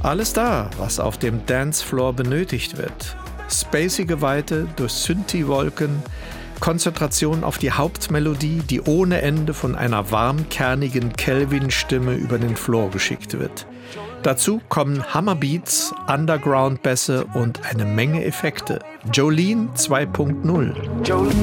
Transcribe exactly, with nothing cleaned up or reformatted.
Alles da, was auf dem Dancefloor benötigt wird. Spacige Weite durch Synthi-Wolken, Konzentration auf die Hauptmelodie, die ohne Ende von einer warmkernigen Kelvin-Stimme über den Floor geschickt wird. Dazu kommen Hammerbeats, Underground-Bässe und eine Menge Effekte. Jolene zwei Punkt null.